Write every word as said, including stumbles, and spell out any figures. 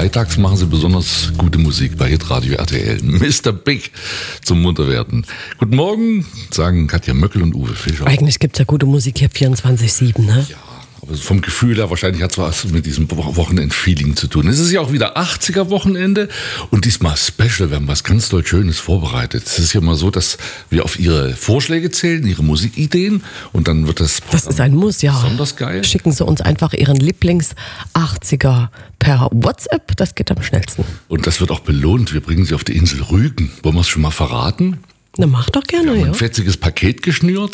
freitags machen sie besonders gute Musik bei Hitradio R T L. Mister Big zum Munterwerden. Guten Morgen, sagen Katja Möckel und Uwe Fischer. Eigentlich gibt's ja gute Musik hier vierundzwanzig sieben, ne? Ja. Aber vom Gefühl her, wahrscheinlich hat es was mit diesem Wochenend-Feeling zu tun. Es ist ja auch wieder achtziger-Wochenende und diesmal Special. Wir haben was ganz doll Schönes vorbereitet. Es ist ja mal so, dass wir auf Ihre Vorschläge zählen, Ihre Musikideen und dann wird das Das ist ein Muss, ja. besonders geil. Schicken Sie uns einfach Ihren Lieblings-achtziger per WhatsApp, das geht am schnellsten. Und das wird auch belohnt. Wir bringen Sie auf die Insel Rügen. Wollen wir es schon mal verraten? Na, mach doch gerne, Wir haben ja. ein fetziges Paket geschnürt.